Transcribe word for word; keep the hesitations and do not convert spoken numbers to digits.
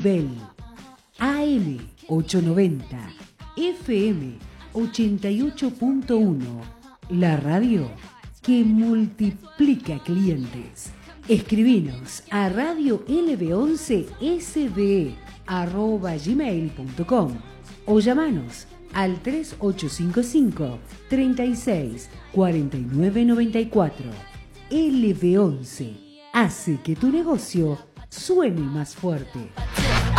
Bell. A M ochocientos noventa, F M ochenta y ocho punto uno. La radio que multiplica clientes. Escribinos a radio l b once s d e arroba gmail punto com o llamanos al tres ocho cinco cinco, treinta y seis, cuarenta y nueve noventa y cuatro. L B once hace que tu negocio suene más fuerte.